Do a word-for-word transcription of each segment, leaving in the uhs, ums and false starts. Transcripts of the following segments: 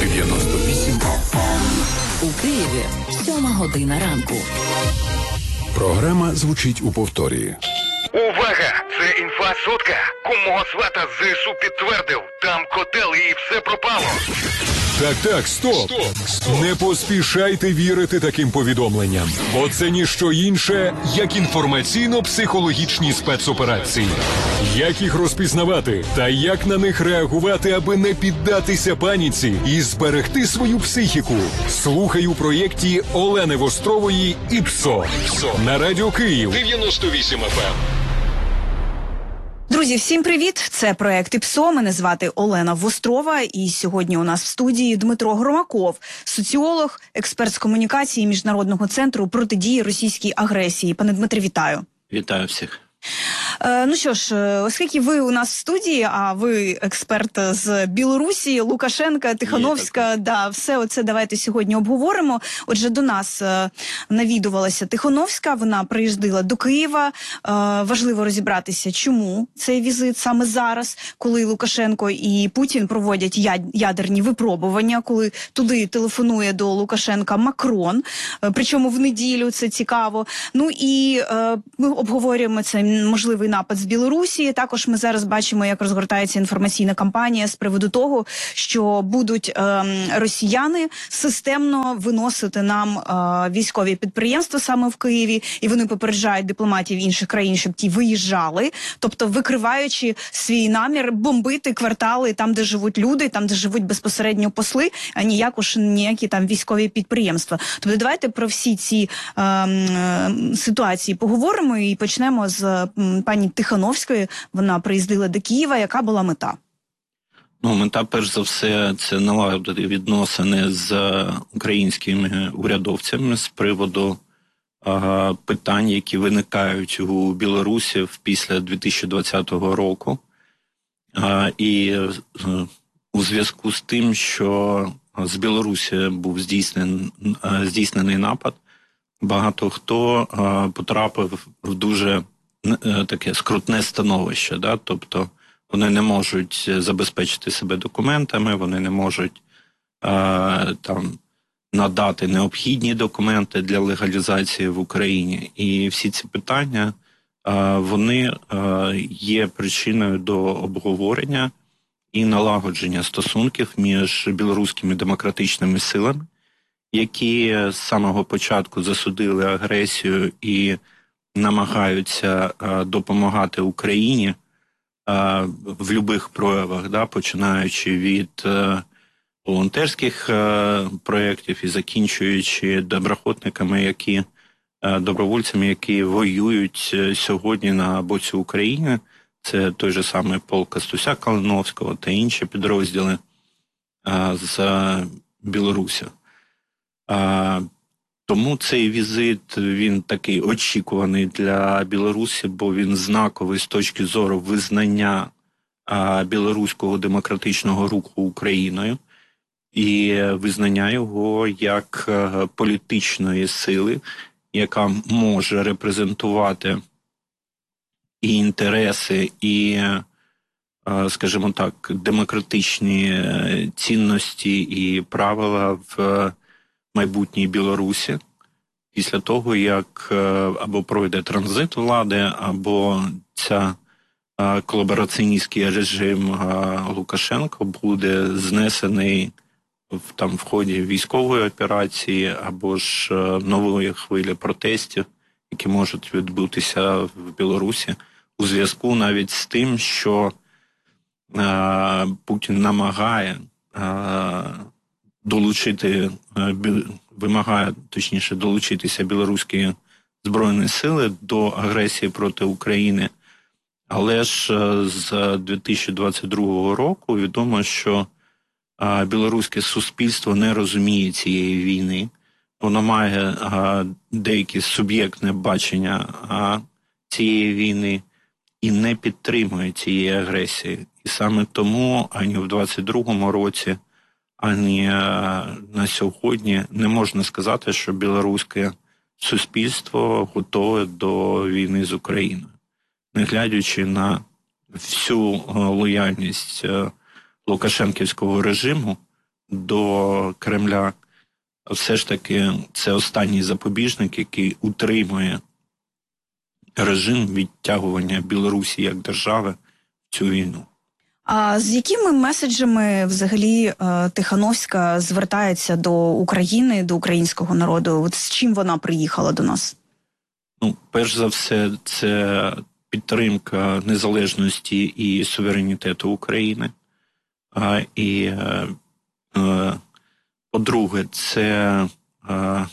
дев'яносто вісім у Києві сьома година ранку. Програма звучить у повторі. Увага! Це інфа сотка. Кумого свата ЗСУ підтвердив. Там котел і все пропало. Так, так, стоп. Стоп, стоп. Не поспішайте вірити таким повідомленням, бо це ніщо інше, як інформаційно-психологічні спецоперації. Як їх розпізнавати та як на них реагувати, аби не піддатися паніці і зберегти свою психіку? Слухай у проєкті Олени Вострової «ІПСО» на Радіо Київ дев'яносто вісім еф ем. Друзі, всім привіт! Це проект «ІПСО». Мене звати Олена Вострова. І сьогодні у нас в студії Дмитро Громаков, соціолог, експерт з комунікації Міжнародного центру протидії російській агресії. Пане Дмитре, вітаю. Вітаю всіх. Е, ну що ж, оскільки ви у нас в студії, а ви експерт з Білорусі, Лукашенка, Тихановська, да, все оце давайте сьогодні обговоримо. Отже, до нас е, навідувалася Тихановська, вона приїздила до Києва. Е, важливо розібратися, чому цей візит саме зараз, коли Лукашенко і Путін проводять яд, ядерні випробування, коли туди телефонує до Лукашенка Макрон, е, причому в неділю, це цікаво. Ну і е, ми обговорюємо це можливий напад з Білорусі. Також ми зараз бачимо, як розгортається інформаційна кампанія з приводу того, що будуть е, росіяни системно виносити нам е, військові підприємства саме в Києві, і вони попереджають дипломатів інших країн, щоб ті виїжджали, тобто викриваючи свій намір бомбити квартали там, де живуть люди, там, де живуть безпосередньо посли, а ніяк уж ніякі там військові підприємства. Тобто давайте про всі ці е, е, ситуації поговоримо і почнемо з пані Тихановської. Вона приїздила до Києва. Яка була мета? Ну, мета, перш за все, це налагодити відносини з українськими урядовцями з приводу а, питань, які виникають у Білорусі після дві тисячі двадцятого року. А, і а, у зв'язку з тим, що з Білорусі був здійснений, здійснений напад, багато хто а, потрапив в дуже таке скрутне становище, да? Тобто вони не можуть забезпечити себе документами, вони не можуть е, там надати необхідні документи для легалізації в Україні. І всі ці питання, е, вони е, є причиною до обговорення і налагодження стосунків між білоруськими демократичними силами, які з самого початку засудили агресію і намагаються а, допомагати Україні а, в будь-яких проявах, да, починаючи від а, волонтерських а, проєктів і закінчуючи доброохотниками, які, а, добровольцями, які воюють сьогодні на боці України. Це той же самий полк Костуся Калиновського та інші підрозділи а, з а, Білорусі. А, Тому цей візит, він такий очікуваний для Білорусі, бо він знаковий з точки зору визнання а, білоруського демократичного руху Україною і визнання його як а, політичної сили, яка може репрезентувати і інтереси, і, а, скажімо так, демократичні цінності і правила в майбутній Білорусі, після того, як або пройде транзит влади, або ця колабораціоністський режим Лукашенко буде знесений в, там, в ході військової операції, або ж нової хвилі протестів, які можуть відбутися в Білорусі, у зв'язку навіть з тим, що а, Путін намагає а, долучити, вимагає, точніше, долучитися білоруські збройні сили до агресії проти України. Але ж з дві тисячі двадцять другого року відомо, що білоруське суспільство не розуміє цієї війни. Воно має деяке суб'єктне бачення цієї війни і не підтримує цієї агресії. І саме тому ані в двадцять другому році, ані на сьогодні не можна сказати, що білоруське суспільство готове до війни з Україною. Не глядячи на всю лояльність лукашенківського режиму до Кремля, все ж таки це останній запобіжник, який утримує режим відтягування Білорусі як держави в цю війну. А з якими меседжами взагалі Тихановська звертається до України, до українського народу? От з чим вона приїхала до нас? Ну, перш за все, це підтримка незалежності і суверенітету України. А, і, е, е, по-друге, це е,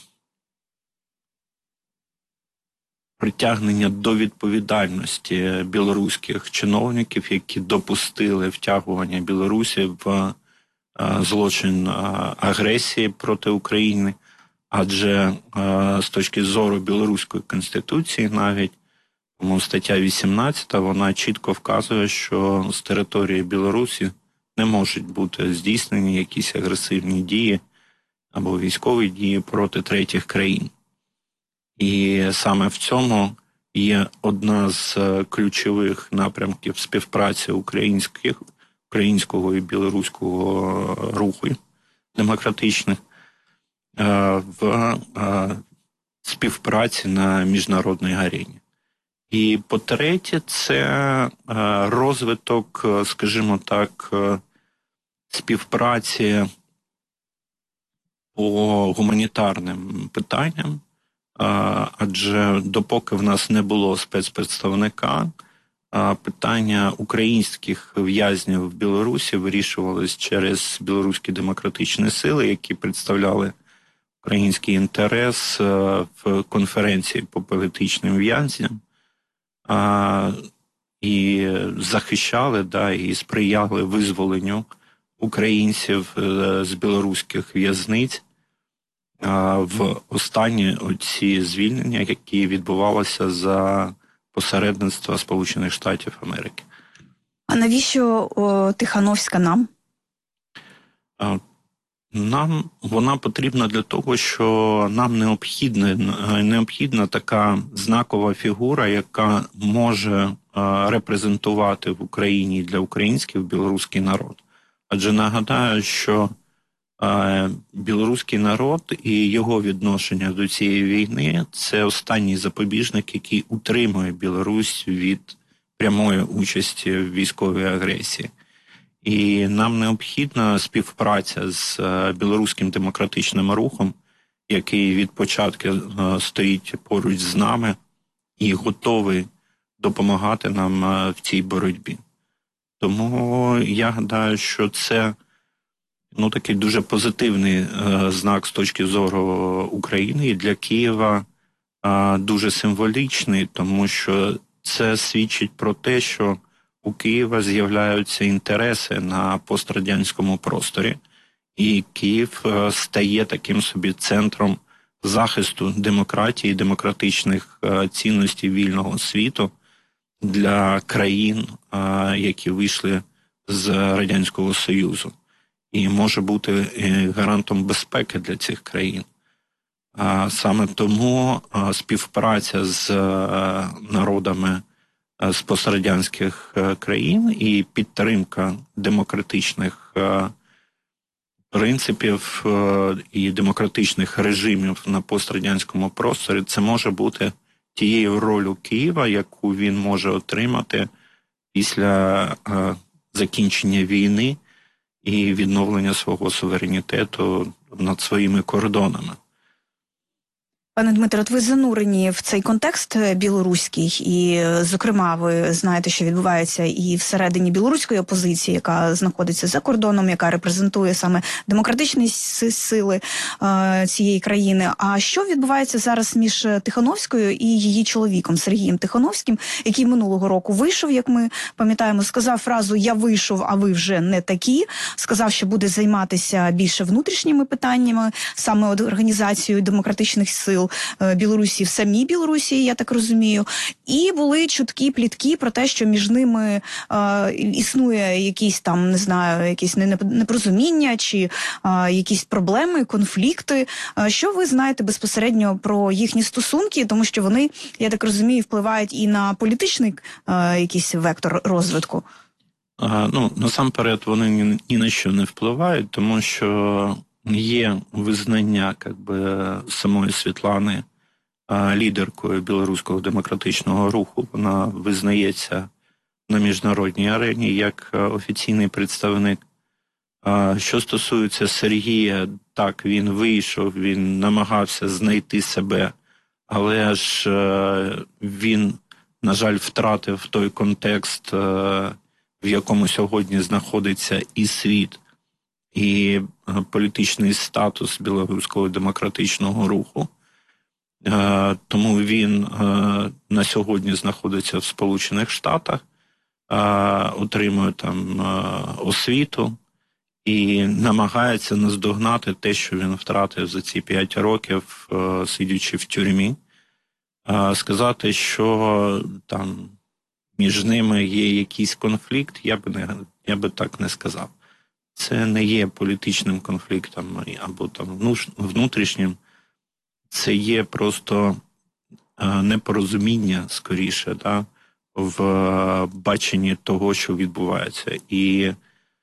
притягнення до відповідальності білоруських чиновників, які допустили втягування Білорусі в е, злочин е, агресії проти України. Адже е, з точки зору Білоруської конституції навіть, тому стаття вісімнадцята, вона чітко вказує, що з території Білорусі не можуть бути здійснені якісь агресивні дії або військові дії проти третіх країн. І саме в цьому є одна з ключових напрямків співпраці українських, українського і білоруського руху демократичних в співпраці на міжнародній арені. І по-третє, це розвиток, скажімо так, співпраці по гуманітарним питанням, адже допоки в нас не було спецпредставника, питання українських в'язнів в Білорусі вирішувалось через білоруські демократичні сили, які представляли український інтерес в конференції по політичним в'язням, і захищали, да, і сприяли визволенню українців з білоруських в'язниць в останні оці звільнення, які відбувалися за посередництва Сполучених Штатів Америки. А навіщо о, Тихановська нам? Нам вона потрібна для того, що нам необхідна, необхідна така знакова фігура, яка може репрезентувати в Україні для українських білоруський народ. Адже нагадаю, що білоруський народ і його відношення до цієї війни – це останній запобіжник, який утримує Білорусь від прямої участі в військовій агресії. І нам необхідна співпраця з білоруським демократичним рухом, який від початку стоїть поруч з нами і готовий допомагати нам в цій боротьбі. Тому я гадаю, що це ну, такий дуже позитивний е, знак з точки зору України і для Києва е, дуже символічний, тому що це свідчить про те, що у Києва з'являються інтереси на пострадянському просторі, і Київ е, стає таким собі центром захисту демократії, демократичних е, цінностей вільного світу для країн, е, які вийшли з Радянського Союзу. І може бути гарантом безпеки для цих країн. А саме тому співпраця з народами з пострадянських країн і підтримка демократичних принципів і демократичних режимів на пострадянському просторі – це може бути тією ролью Києва, яку він може отримати після закінчення війни і відновлення свого суверенітету над своїми кордонами. Пане Дмитро, от ви занурені в цей контекст білоруський, і, зокрема, ви знаєте, що відбувається і всередині білоруської опозиції, яка знаходиться за кордоном, яка репрезентує саме демократичні сили е, цієї країни. А що відбувається зараз між Тихановською і її чоловіком Сергієм Тихановським, який минулого року вийшов, як ми пам'ятаємо, сказав фразу «я вийшов, а ви вже не такі», сказав, що буде займатися більше внутрішніми питаннями, саме організацією демократичних сил Білорусі в самій Білорусі, я так розумію. І були чуткі, плітки про те, що між ними е, існує якісь там, не знаю, якісь непорозуміння чи е, якісь проблеми, конфлікти. Е, що ви знаєте безпосередньо про їхні стосунки? Тому що вони, я так розумію, впливають і на політичний е, якийсь вектор розвитку. Ну, насамперед, вони ні, ні на що не впливають, тому що є визнання как би, самої Світлани лідеркою білоруського демократичного руху. Вона визнається на міжнародній арені як офіційний представник. Що стосується Сергія, так, він вийшов, він намагався знайти себе, але ж він, на жаль, втратив той контекст, в якому сьогодні знаходиться і світ, і політичний статус білоруського демократичного руху. Тому він на сьогодні знаходиться в Сполучених Штатах, отримує там освіту і намагається наздогнати те, що він втратив за ці п'ять років, сидячи в тюрмі. Сказати, що там між ними є якийсь конфлікт, я би не, я би так не сказав. Це не є політичним конфліктом або там внутрішнім. Це є просто непорозуміння, скоріше, да, в баченні того, що відбувається. І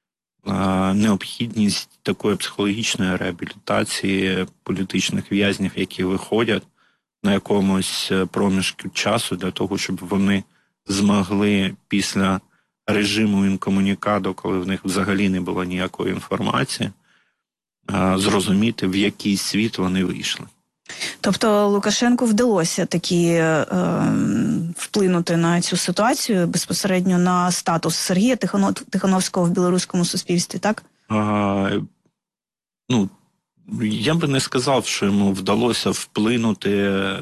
необхідність такої психологічної реабілітації політичних в'язнів, які виходять на якомусь проміжку часу для того, щоб вони змогли після режиму інкомунікадо, коли в них взагалі не було ніякої інформації, зрозуміти, в який світ вони вийшли. Тобто Лукашенку вдалося таки е, вплинути на цю ситуацію безпосередньо на статус Сергія Тихановського в білоруському суспільстві, так? А, ну, я би не сказав, що йому вдалося вплинути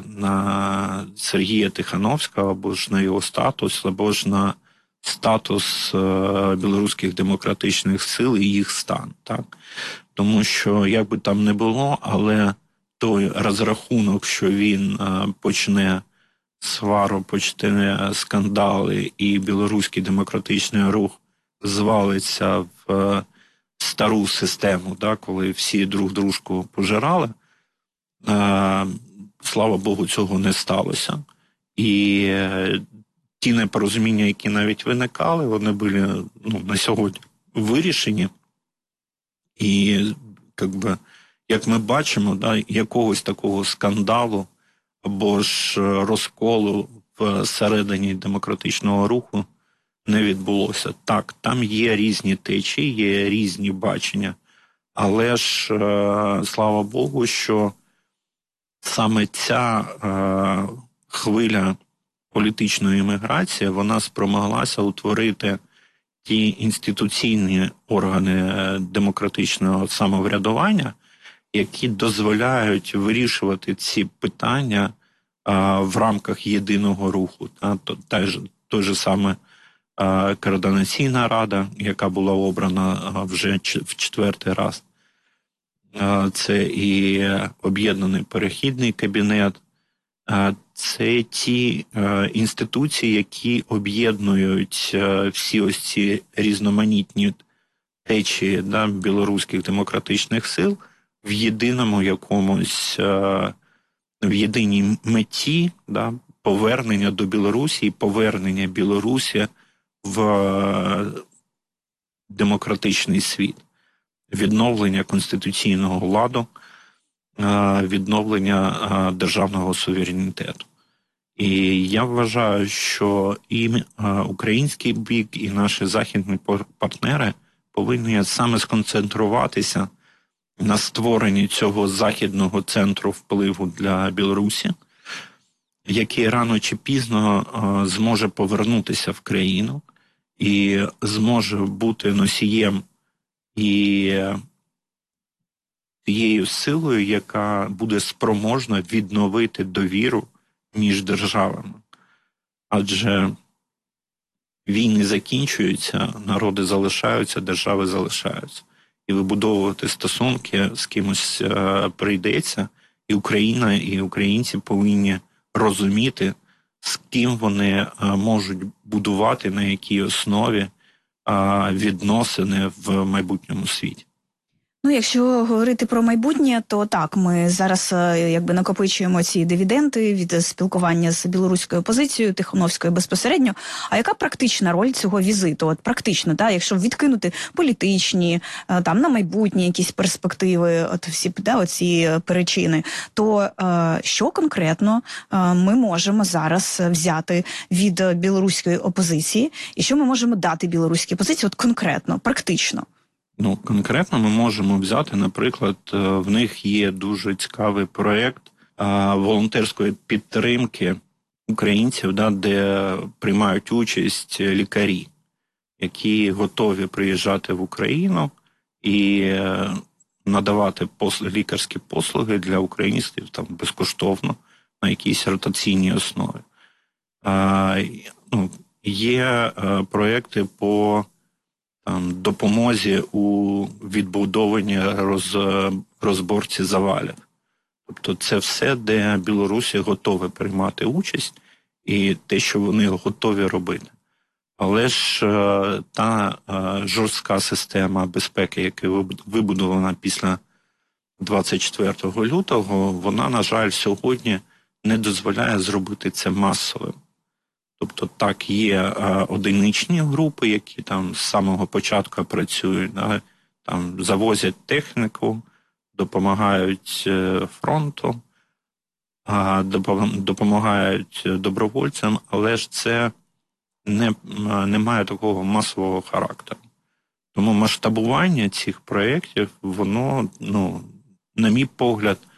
на Сергія Тихановського, або ж на його статус, або ж на статус е, білоруських демократичних сил і їх стан, так? Тому що, як би там не було, але той розрахунок, що він а, почне свару, почне скандали, і білоруський демократичний рух звалиться в а, стару систему, да, коли всі друг дружку пожирали, а, слава Богу, цього не сталося. І а, ті непорозуміння, які навіть виникали, вони були ну, на сьогодні вирішені. І, як би, як ми бачимо, да, якогось такого скандалу або ж розколу всередині демократичного руху не відбулося. Так, там є різні течії, є різні бачення, але ж, е, слава Богу, що саме ця е, хвиля політичної імміграції, вона спромоглася утворити ті інституційні органи демократичного самоврядування, які дозволяють вирішувати ці питання а, в рамках єдиного руху. Та, то, та ж, той же саме а, Координаційна рада, яка була обрана а, вже ч, в четвертий раз. А, це і об'єднаний перехідний кабінет. А, це ті а, інституції, які об'єднують а, всі ось ці різноманітні течії да, білоруських демократичних сил в єдиному якомусь, в єдиній меті, да, повернення до Білорусі і повернення Білорусі в демократичний світ, відновлення конституційного ладу, відновлення державного суверенітету. І я вважаю, що і український бік, і наші західні партнери повинні саме сконцентруватися на створенні цього західного центру впливу для Білорусі, який рано чи пізно а, зможе повернутися в країну і зможе бути носієм і тією силою, яка буде спроможна відновити довіру між державами. Адже війни закінчуються, народи залишаються, держави залишаються. І вибудовувати стосунки з кимось е, прийдеться, і Україна, і українці повинні розуміти, з ким вони е, можуть будувати, на якій основі е, відносини в майбутньому світі. Ну, якщо говорити про майбутнє, то так, ми зараз е, якби накопичуємо ці дивіденди від спілкування з білоруською опозицією, Тихановською безпосередньо. А яка практична роль цього візиту? От практично, да, якщо відкинути політичні, е, там на майбутнє якісь перспективи, от всі да, оці причини, то е, що конкретно е, ми можемо зараз взяти від білоруської опозиції, і що ми можемо дати білоруській опозиції, от конкретно, практично? Ну, конкретно ми можемо взяти, наприклад, в них є дуже цікавий проєкт волонтерської підтримки українців, да, де приймають участь лікарі, які готові приїжджати в Україну і надавати послуги, лікарські послуги для українців там безкоштовно на якійсь ротаційній основі. Ну, є проєкти по там, допомозі у відбудованні роз, розборці завалів. Тобто це все, де Білорусі готові приймати участь і те, що вони готові робити. Але ж та жорстка система безпеки, яка вибудована після двадцять четвертого лютого, вона, на жаль, сьогодні не дозволяє зробити це масовим. Тобто так, є а, одиничні групи, які там з самого початку працюють, да, там завозять техніку, допомагають е, фронту, а, допомагають добровольцям, але ж це не, не має такого масового характеру. Тому масштабування цих проєктів, воно, ну, на мій погляд,